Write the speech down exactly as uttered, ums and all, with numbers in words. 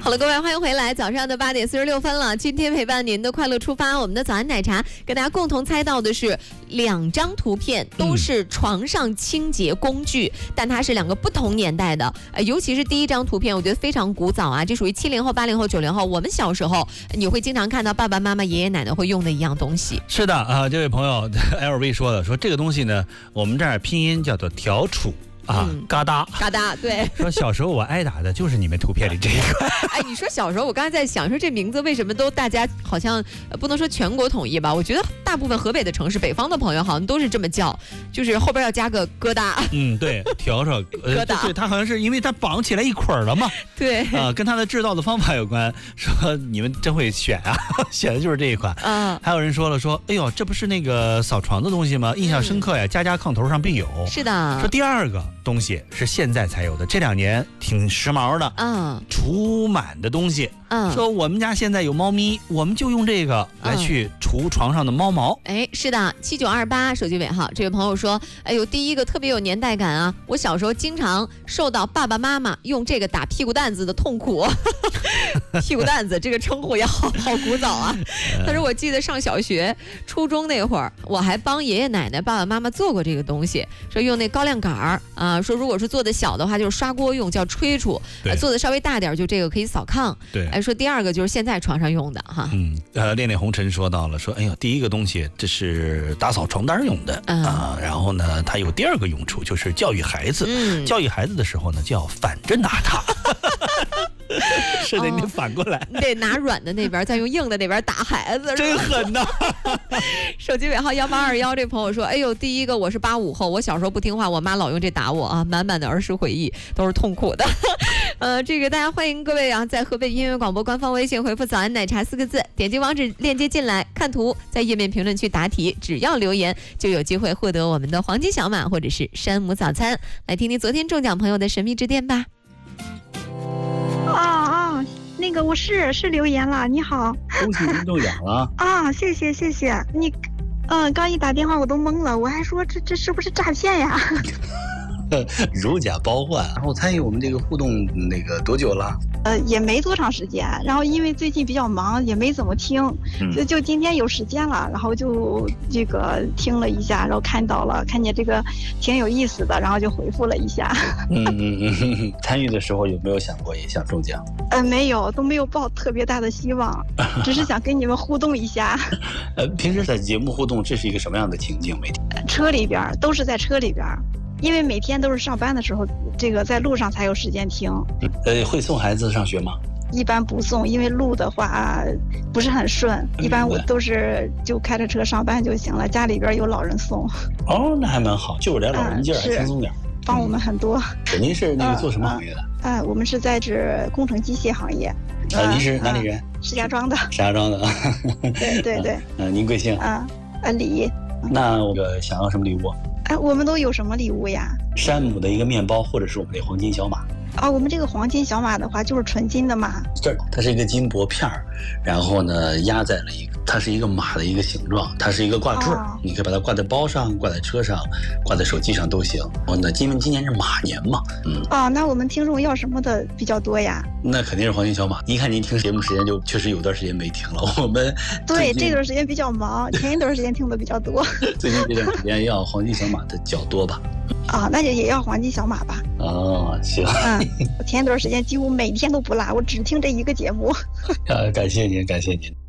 好了，各位，欢迎回来。早上的八点四十六分了，今天陪伴您的快乐出发，我们的早安奶茶跟大家共同猜到的是两张图片，都是床上清洁工具，嗯、但它是两个不同年代的。呃，尤其是第一张图片，我觉得非常古早啊，这属于七零后、八零后、九零后。我们小时候，你会经常看到爸爸妈妈、爷爷奶奶会用的一样东西。 是的啊、呃，这位朋友 L V 说的，说这个东西呢，我们这儿拼音叫做笤帚。啊， 嗯、 嘎哒嘎哒，对。 说小时候我挨打的就是你们图片里这一块。 哎，你说小时候，我刚才在想，说这名字为什么都大家好像、呃、不能说全国统一吧？我觉得大部分河北的城市、北方的朋友好像都是这么叫，就是后边要加个疙瘩。 嗯，对，笤帚， 疙瘩。 对，它好像是因为它绑起来一捆了嘛。 对。 啊、呃，跟它的制造的方法有关。说你们真会选啊，选的就是这一款。 嗯。 还有人说了，说哎呦，这不是那个扫床的东西吗？印象深刻呀，家家炕头上必有。 是的。 说第二个东西是现在才有的，这两年挺时髦的， 嗯， 除螨的东西， 嗯， 说我们家现在有猫咪，我们就用这个来去除床上的猫毛。 哎、嗯，是的，七九二八手机尾号，这位朋友说，哎呦，第一个特别有年代感啊，我小时候经常受到爸爸妈妈用这个打屁股蛋子的痛苦。屁股蛋子这个称呼也好好古早啊。他说我记得上小学、初中那会儿，我还帮爷爷奶奶、爸爸妈妈做过这个东西，说用那高粱杆儿啊，说如果是做的小的话，就是刷锅用，叫吹杵；呃、做的稍微大点，就这个可以扫炕。 对， 哎，说第二个就是现在床上用的哈。 嗯，呃，恋恋红尘说到了，说哎呦，第一个东西这是打扫床单用的、嗯、啊，然后呢，它有第二个用处，就是教育孩子。嗯，教育孩子的时候呢，就要反着拿它。是的，你反过来， 哦、你得拿软的那边，再用硬的那边打孩子， 真狠呐！ 手机尾号幺八二幺，这朋友说：“哎呦，第一个我是八五后，我小时候不听话，我妈老用这打我啊，满满的儿时回忆都是痛苦的。”呃，这个大家欢迎各位啊，在河北音乐广播官方微信回复“早安奶茶”四个字，点击网址链接进来，看图，在页面评论区答题，只要留言就有机会获得我们的黄金小马或者是山姆早餐。来听听昨天中奖朋友的神秘致电吧。 啊啊，那个我是是留言了，你好， 恭喜您中奖了啊！谢谢谢谢你，嗯，刚一打电话我都懵了，我还说这这是不是诈骗呀？ 如假包换。然后参与我们这个互动那个多久了？ 呃，也没多长时间。然后因为最近比较忙，也没怎么听，嗯、就就今天有时间了，然后就这个听了一下，然后看到了，看见这个挺有意思的，然后就回复了一下。 嗯嗯嗯。参与的时候有没有想过也想中奖？ 呃，没有，都没有抱特别大的希望，只是想跟你们互动一下。 呃，平时在节目互动，这是一个什么样的情境？每天车里边都是在车里边。因为每天都是上班的时候，这个在路上才有时间听。 呃，会送孩子上学吗？ 一般不送，因为路的话不是很顺。一般我都是就开着车上班就行了，家里边有老人送。 哦，那还蛮好，就是点老人劲儿，还轻松点， 帮我们很多。 嗯、您是那个做什么行业的？ 啊、呃呃，我们是在这工程机械行业。 呃，您是哪里人？ 呃、石家庄的。 石家庄的。 对对对。 嗯、呃，您贵姓？ 啊，呃，李。 那我想要什么礼物？ 哎，我们都有什么礼物呀？ 山姆的一个面包，或者是我们的黄金小马。 啊，我们这个黄金小马的话，就是纯金的马。 这它是一个金箔片儿，然后呢压在了一个，它是一个马的一个形状，它是一个挂坠、哦，你可以把它挂在包上，挂在车上，挂在手机上都行。然后呢，今今年是马年嘛，嗯。 哦，那我们听众要什么的比较多呀？ 那肯定是黄金小马。一看您听节目时间就确实有段时间没听了，我们对这段时间比较忙，前一段时间听的比较多。 最近这段时间要黄金小马的较多吧？ 啊、哦，那就也要黄金小马吧。 哦，行。 嗯，我前一段时间几乎每天都不落，我只听这一个节目。 啊，感谢您，感谢您。